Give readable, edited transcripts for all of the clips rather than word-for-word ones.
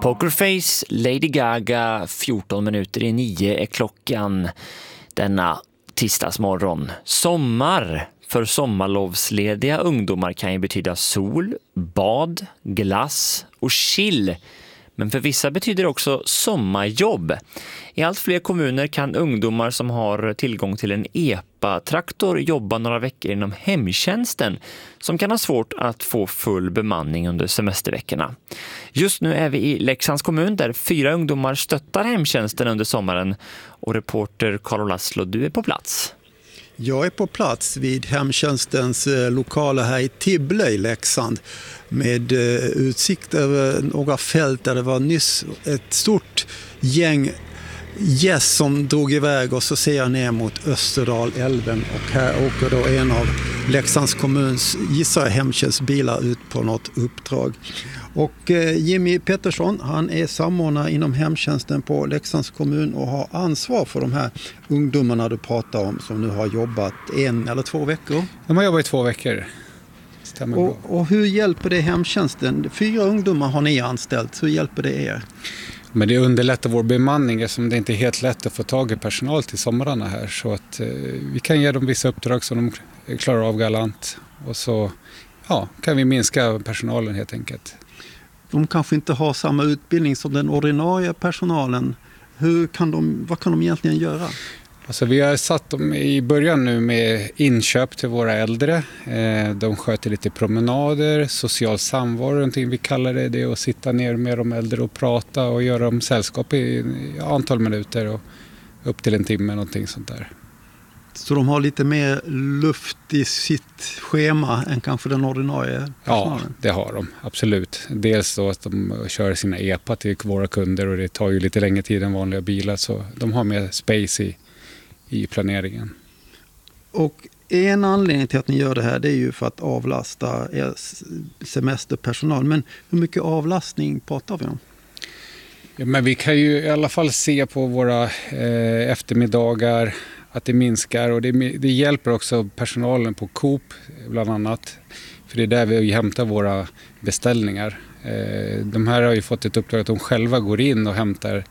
Pokerface, Lady Gaga, 14:14 är klockan denna tisdagsmorgon. Sommar för sommarlovslediga ungdomar kan ju betyda sol, bad, glass och chill. Men för vissa betyder det också sommarjobb. I allt fler kommuner kan ungdomar som har tillgång till en EPA-traktor jobba några veckor inom hemtjänsten som kan ha svårt att få full bemanning under semesterveckorna. Just nu är vi i Leksands kommun där 4 ungdomar stöttar hemtjänsten under sommaren och reporter Carl Laszlo, du är på plats. Jag är på plats vid hemtjänstens lokaler här i Tibble i Leksand med utsikt över några fält där det var nyss ett stort gäng gäss som drog iväg, och så ser jag ner mot Österdalälven och här åker då en av Leksands kommuns, gissar jag, hemtjänstbilar ut på något uppdrag. Och Jimmy Pettersson, han är samordnare inom hemtjänsten på Leksands kommun och har ansvar för de här ungdomarna du pratar om som nu har jobbat 1 eller 2 veckor. De har jobbat i 2 veckor. Stämmer och hur hjälper det hemtjänsten? 4 ungdomar har ni anställt, hur hjälper det er? Men det underlättar vår bemanning eftersom det inte är helt lätt att få tag i personal till somrarna här. Så att vi kan ge dem vissa uppdrag som de klarar av galant. Och så kan vi minska personalen helt enkelt. De kanske inte har samma utbildning som den ordinarie personalen. Vad kan de egentligen göra? Alltså vi har satt dem i början nu med inköp till våra äldre. De sköter lite promenader, social samvaro, någonting vi kallar det, att sitta ner med de äldre och prata och göra dem sällskap i antal minuter och upp till 1 timme, någonting sånt där. Så de har lite mer luft i sitt schema än kanske den ordinarie personalen? Ja, det har de, absolut. Dels då att de kör sina EPA till våra kunder och det tar ju lite längre tid än vanliga bilar, så de har mer space i planeringen. Och en anledning till att ni gör det här, det är ju för att avlasta er semesterpersonal. Men hur mycket avlastning pratar vi om? Ja, men vi kan ju i alla fall se på våra eftermiddagar att det minskar, och det hjälper också personalen på Coop bland annat. För det är där vi hämtar våra beställningar. De här har ju fått ett uppdrag att de själva går in och hämtar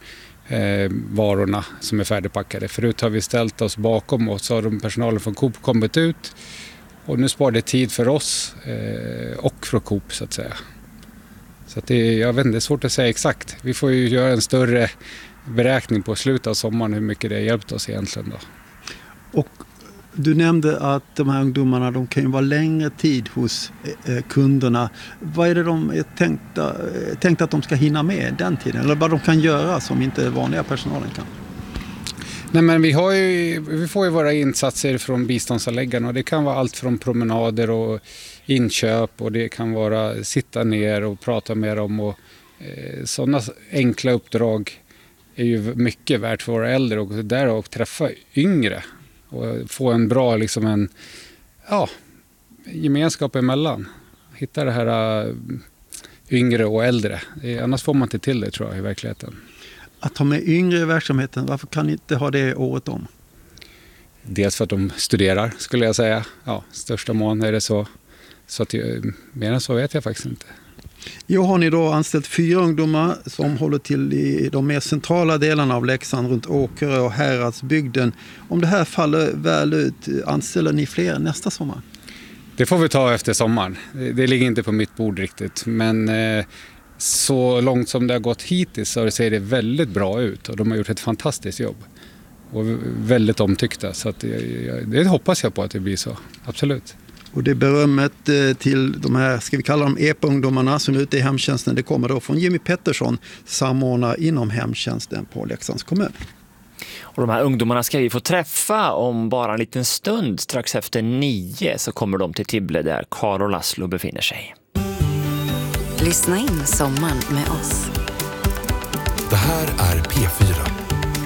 varorna som är färdigpackade. Förut har vi ställt oss bakom och så har de personalen från Coop kommit ut, och nu sparar det tid för oss och för Coop så att säga. Så att det är svårt att säga exakt. Vi får ju göra en större beräkning på slutet av sommaren hur mycket det har hjälpt oss egentligen då. Och du nämnde att de här ungdomarna, de kan ju vara längre tid hos kunderna. Vad är det de är tänkt att de ska hinna med den tiden? Eller vad de kan göra som inte vanliga personalen kan? Nej, men vi får ju våra insatser från biståndsanläggarna, och det kan vara allt från promenader och inköp, och det kan vara sitta ner och prata med dem, och sådana enkla uppdrag är ju mycket värt för våra äldre, och där och träffa yngre och få en bra gemenskap emellan. Hitta det här yngre och äldre. Annars får man inte till det, tror jag, i verkligheten. Att ha med yngre i verksamheten, varför kan ni inte ha det året om? Dels för att de studerar, skulle jag säga. Ja, största mån är det så. Så att mer än så vet jag faktiskt inte. Jo, har ni då anställt 4 ungdomar som håller till i de mer centrala delarna av Leksand, runt Åkerö och Häradsbygden. Om det här faller väl ut, anställer ni fler nästa sommar? Det får vi ta efter sommaren. Det ligger inte på mitt bord riktigt. Men så långt som det har gått hittills så ser det väldigt bra ut. Och de har gjort ett fantastiskt jobb. Och väldigt omtyckta. Så att det hoppas jag på att det blir så. Absolut. Och det berömmet till de här, ska vi kalla dem EPA-ungdomarna som är ute i hemtjänsten, det kommer då från Jimmy Pettersson, samordnare inom hemtjänsten på Leksands kommun. Och de här ungdomarna ska vi få träffa om bara en liten stund. Strax efter 9 så kommer de till Tibble där Carl Laszlo befinner sig. Lyssna in sommaren med oss. Det här är P4.